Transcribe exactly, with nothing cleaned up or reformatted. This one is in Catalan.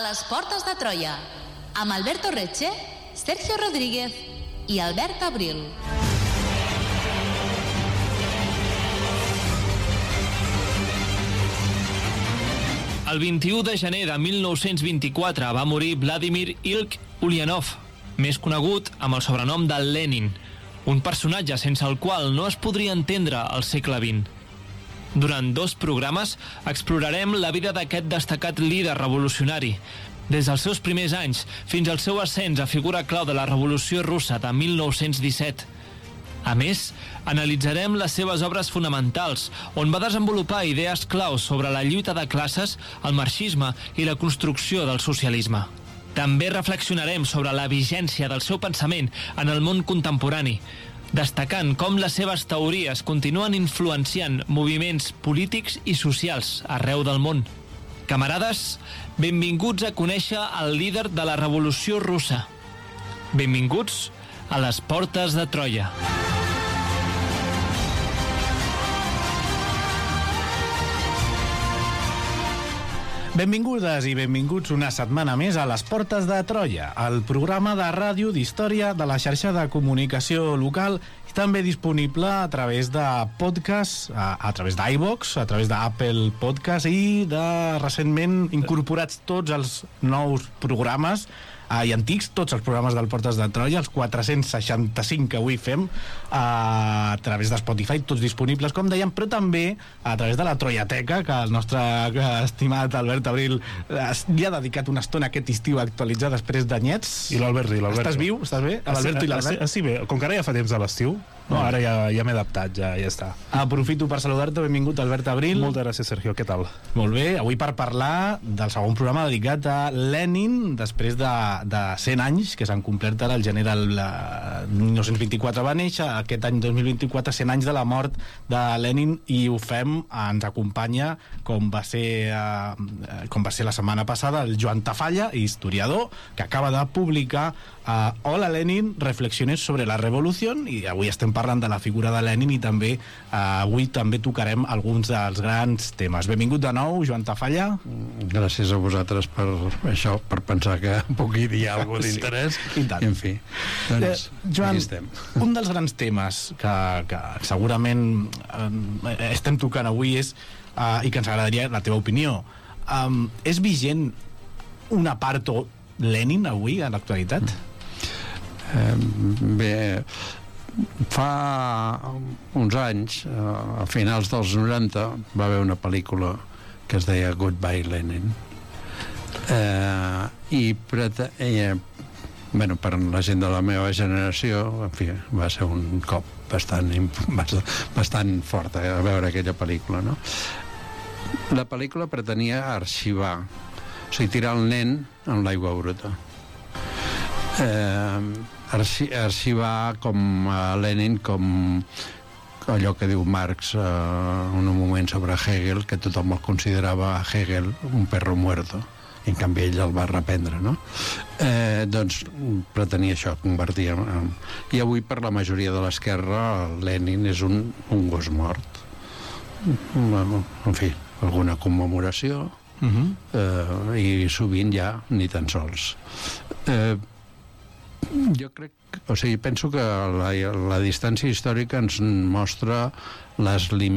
les portes de Troia, amb Alberto Reche, Sergio Rodríguez i Albert Abril. El vint-i-u de gener de mil nou-cents vint-i-quatre va morir Vladimir Ilk Ulyanov, més conegut amb el sobrenom de Lenin, un personatge sense el qual no es podria entendre el segle vint. Durant dos programes explorarem la vida d'aquest destacat líder revolucionari, des dels seus primers anys fins al seu ascens a figura clau de la Revolució Russa de mil nou-cents disset. A més, analitzarem les seves obres fonamentals, on va desenvolupar idees claus sobre la lluita de classes, el marxisme i la construcció del socialisme. També reflexionarem sobre la vigència del seu pensament en el món contemporani, destacant com les seves teories continuen influenciant moviments polítics i socials arreu del món. Camarades, benvinguts a conèixer el líder de la Revolució Russa. Benvinguts a les portes de Troia. Benvingudes i benvinguts una setmana més a Les Portes de Troia, el programa de ràdio d'història de la xarxa de comunicació local i també disponible a través de podcast, a, a través d'iVoox, a través d'Apple Podcast i de recentment incorporats tots els nous programes Uh, i antics, tots els programes del Portes de Troia, els quatre-cents seixanta-cinc que avui fem uh, a través de Spotify, tots disponibles, com dèiem, però també a través de la Troiateca, que el nostre estimat Albert Abril uh, li ha dedicat una estona aquest estiu a actualitzar després d'anyets. I l'Albert, i l'Albert. Estàs viu? Estàs bé? L'Alberto i l'Albert? Sí, bé, com que ara ja fa temps de l'estiu, no, ara ja, ja m'he adaptat, ja, ja està. Aprofito per saludar-te, benvingut Albert Abril. Moltes gràcies, Sergio, què tal? Molt bé, avui per parlar del segon programa dedicat a Lenin, després de, de cent anys que s'han complert ara, el gener del mil nou-cents vint-i-quatre va néixer, aquest any dos mil vint-i-quatre, cent anys de la mort de Lenin, i ho fem, ens acompanya, com va ser, eh, com va ser la setmana passada, el Joan Tafalla, historiador, que acaba de publicar Uh, Hola Lenin, reflexiones sobre la revolució, i avui estem parlant de la figura de Lenin i també uh, avui també tocarem alguns dels grans temes. Benvingut de nou, Joan Tafalla. Gràcies a vosaltres per això, per pensar que pugui dir alguna cosa d'interès. Sí, i tant. En fi, doncs, eh, Joan, aquí estem. Un dels grans temes que, que segurament eh, estem tocant avui és, uh, i que ens agradaria la teva opinió, um, és vigent una part o Lenin avui, a l'actualitat? Eh, bé, fa uns anys, a finals dels noranta, va haver una pel·lícula que es deia Goodbye Lenin, eh, i prete- eh, bueno, per la gent de la meva generació, en fi, va ser un cop bastant, bastant fort a veure aquella pel·lícula, no? La pel·lícula pretenia arxivar, o sigui, tirar el nen en l'aigua bruta. Eh, arxi arxivar com a Lenin, com allò que diu Marx eh, en un moment sobre Hegel, que tothom el considerava a Hegel un perro muerto, i en canvi ell el va reprendre, no? Eh, doncs pretenia això, convertir en... I avui per la majoria de l'esquerra Lenin és un, un gos mort. Bueno, en fi, alguna commemoració, uh-huh. eh, i sovint ja ni tan sols. Eh, jo crec, o sigui, penso que la, la distància històrica ens mostra les limitacions